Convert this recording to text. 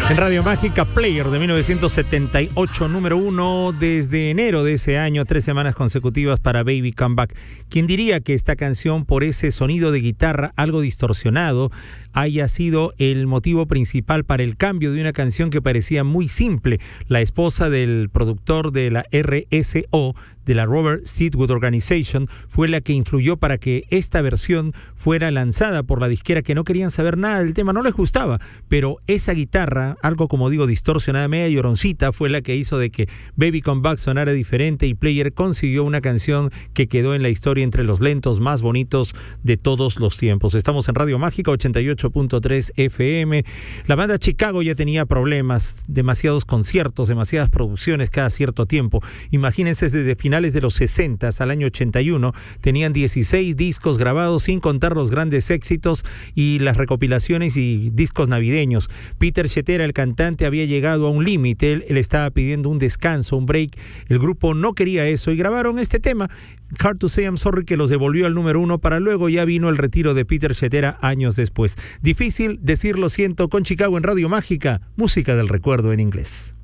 En Radio Mágica, Player de 1978, número 1 desde enero de ese año, 3 semanas consecutivas para Baby Come Back. ¿Quién diría que esta canción, por ese sonido de guitarra algo distorsionado, haya sido el motivo principal para el cambio de una canción que parecía muy simple? La esposa del productor de la RSO, de la Robert Stigwood Organization, fue la que influyó para que esta versión fuera lanzada por la disquera, que no querían saber nada del tema, no les gustaba, pero esa guitarra, algo como digo distorsionada, media lloroncita, fue la que hizo de que Baby Come Back sonara diferente, y Player consiguió una canción que quedó en la historia entre los lentos más bonitos de todos los tiempos. Estamos en Radio Mágica 88.3 FM. La banda Chicago ya tenía problemas, demasiados conciertos, demasiadas producciones cada cierto tiempo. Imagínense, desde finales de los 60 al año 81 tenían 16 discos grabados, sin contar los grandes éxitos y las recopilaciones y discos navideños. Peter Cetera, el cantante, había llegado a un límite. Él estaba pidiendo un descanso, un break. El grupo no quería eso y grabaron este tema, Hard to Say I'm Sorry, que los devolvió al número 1, para luego ya vino el retiro de Peter Cetera años después. Difícil decir lo siento con Chicago en Radio Mágica, música del recuerdo en inglés.